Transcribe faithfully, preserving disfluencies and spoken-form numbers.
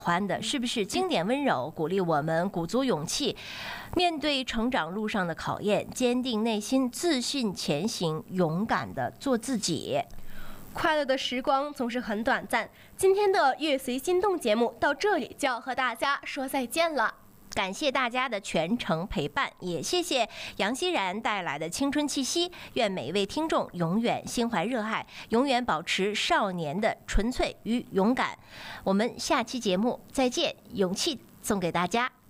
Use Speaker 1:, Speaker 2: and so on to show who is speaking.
Speaker 1: 欢的是不是经典温柔，鼓励我们鼓足勇气，面对成长路上的考验，坚定内心，自信前行，勇敢的做自己。
Speaker 2: 快乐的时光总是很短暂，今天的乐随心动节目到这里就要和大家说再见了。
Speaker 1: 感谢大家的全程陪伴，也谢谢杨希然带来的青春气息。愿每一位听众永远心怀热爱，永远保持少年的纯粹与勇敢。我们下期节目再见，勇气送给大家。